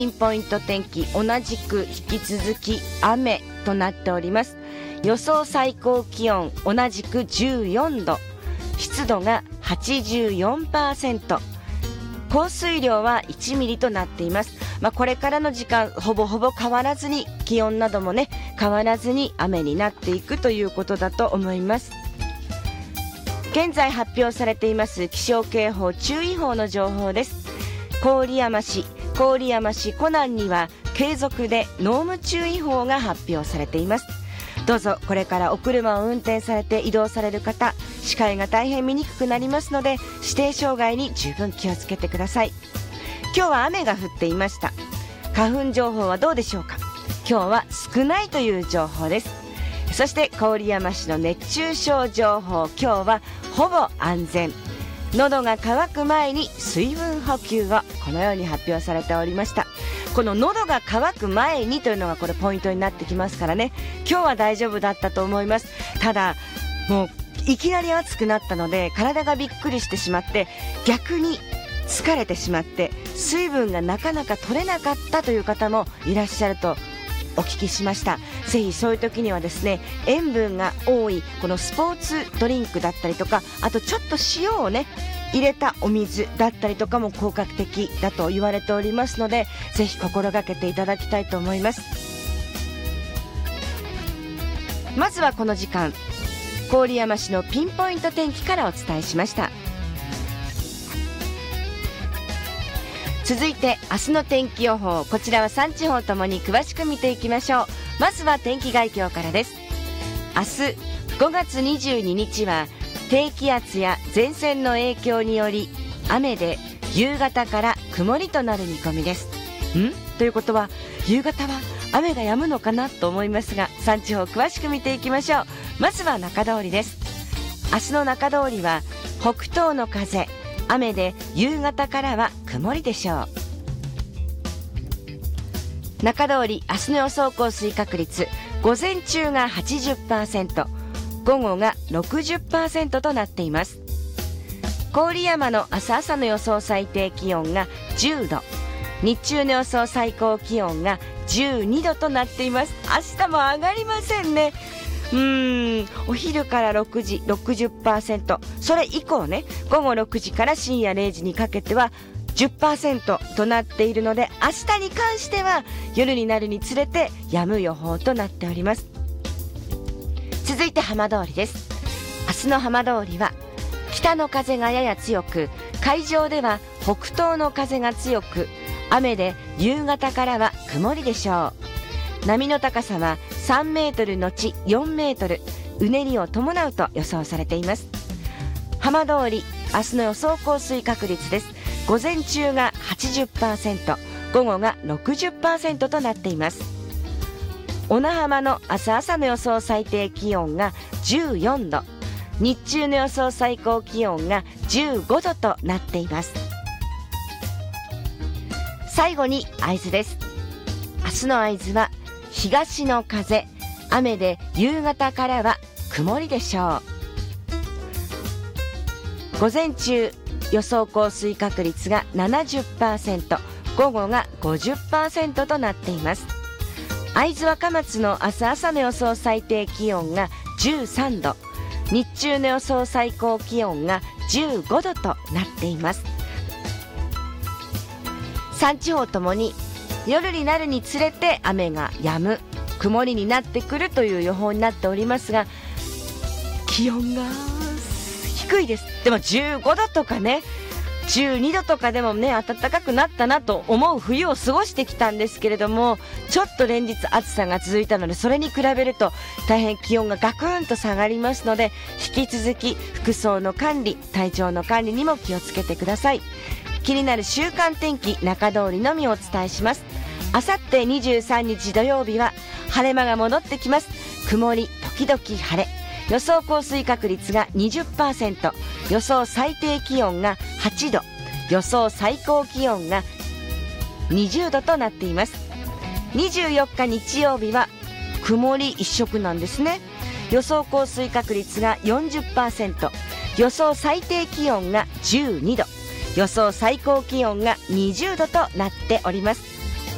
ピンポイント天気、同じく引き続き雨となっております。予想最高気温同じく14度、湿度が 84%、降水量は1ミリとなっています。これからの時間ほぼほぼ変わらずに、気温などもね変わらずに雨になっていくということだと思います。現在発表されています気象警報注意報の情報です。郡山市湖南には継続で濃霧注意報が発表されています。どうぞこれからお車を運転されて移動される方、視界が大変見にくくなりますので、視程障害に十分気をつけてください。今日は雨が降っていました。花粉情報はどうでしょうか。今日は少ないという情報です。そして郡山市の熱中症情報、今日はほぼ安全、喉が渇く前に水分補給を、このように発表されておりました。この喉が渇く前にというのがこれポイントになってきますからね。今日は大丈夫だったと思います。ただもういきなり暑くなったので体がびっくりしてしまって、逆に疲れてしまって水分がなかなか取れなかったという方もいらっしゃるとお聞きしました。ぜひそういう時にはですね、塩分が多いこのスポーツドリンクだったりとか、あとちょっと塩をね入れたお水だったりとかも効果的だと言われておりますので、ぜひ心がけていただきたいと思います。まずはこの時間、郡山市のピンポイント天気からお伝えしました。続いて明日の天気予報、こちらは3地方ともに詳しく見ていきましょう。まずは天気概況からです。明日5月22日は低気圧や前線の影響により雨で、夕方から曇りとなる見込みです。ということは夕方は雨が止むのかなと思いますが、3地方詳しく見ていきましょう。まずは中通りです。明日の中通りは北東の風、雨で夕方からは曇りでしょう。中通り明日の予想降水確率、午前中が 80%、午後が 60% となっています。郡山の明日朝の予想最低気温が10度、日中の予想最高気温が12度となっています。明日も上がりませんね。お昼から6時 60%、 それ以降ね、午後6時から深夜0時にかけては 10% となっているので、明日に関しては夜になるにつれて止む予報となっております。続いて浜通りです。明日の浜通りは北の風がやや強く、海上では北東の風が強く、雨で夕方からは曇りでしょう。波の高さは3メートルのち4メートル、うねりを伴うと予想されています。浜通り明日の予想降水確率です。午前中が 80%、 午後が 60% となっています。小名浜の明日朝の予想最低気温が14度、日中の予想最高気温が15度となっています。最後に会津です。明日の会津は東の風、雨で夕方からは曇りでしょう。午前中予想降水確率が 70%、 午後が 50% となっています。会津若松の明日朝の予想最低気温が13度、日中の予想最高気温が15度となっています。3地方ともに夜になるにつれて雨が止む、曇りになってくるという予報になっておりますが、気温が低いです。でも15度とかね、12度とかでもね、暖かくなったなと思う冬を過ごしてきたんですけれども、ちょっと連日暑さが続いたので、それに比べると大変気温がガクンと下がりますので、引き続き服装の管理、体調の管理にも気をつけてください。気になる週間天気、中通りのみお伝えします。あさって23日土曜日は晴れ間が戻ってきます。曇り時々晴れ、予想降水確率が 20%、 予想最低気温が8度、予想最高気温が20度となっています。24日日曜日は曇り一色なんですね。予想降水確率が 40%、 予想最低気温が12度、予想最高気温が20度となっております。